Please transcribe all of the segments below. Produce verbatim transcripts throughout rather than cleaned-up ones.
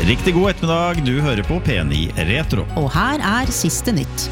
Riktig god ettermiddag, du hører på P ni Retro. Og her er siste nytt.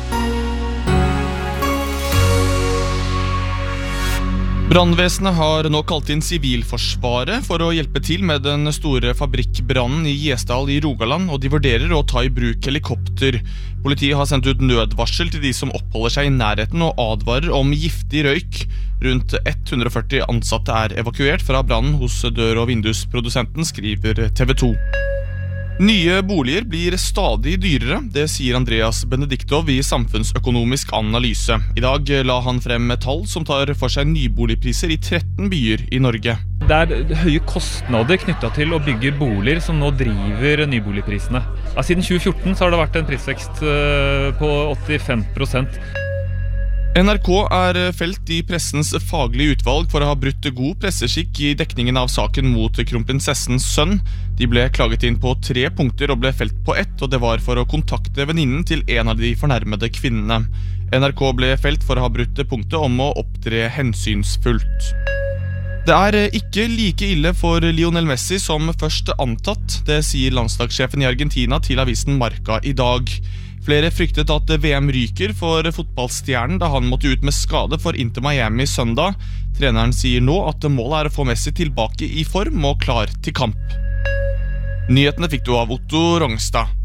Brandvesenet har nå kalt inn Sivilforsvaret for å hjelpe til med den store fabrikkbrannen i Gjesdal i Rogaland, og de vurderer å ta i bruk helikopter. Politiet har sendt ut nødvarsel til de som oppholder seg i nærheten og advarer om giftig røyk. Rundt hundre og førti ansatte er evakuert fra brannen hos dør- og vindusprodusenten, skriver T V to. Nye boliger blir stadig dyrere, det sier Andreas Benediktov i Samfunnsøkonomisk Analyse. I dag la han frem tall som tar for seg nyboligpriser i tretten byer i Norge. Det er høye kostnader knyttet til å bygge boliger som nå driver nyboligprisene. Ja, siden tjue fjorten så har det vært en prisvekst på åttifem prosent. N R K er felt i pressens faglige utvalg for å ha brutt god presseskikk i dekningen av saken mot kronprinsessens sønn. De ble klaget inn på tre punkter og ble felt på ett, og det var for å kontakte venninnen til en av de fornærmede kvinnene. N R K ble felt for å ha brutt punktet om å opptre hensynsfullt. Det er ikke like ille for Lionel Messi som først antatt, det sier landslagssjefen i Argentina til avisen Marca i dag. Flere fryktet at V M ryker for fotballstjernen da han måtte ut med skade for Inter Miami søndag. Treneren sier nå at målet er å få Messi tilbake i form og klar til kamp. Nyhetene fikk du av Otto Rongstad.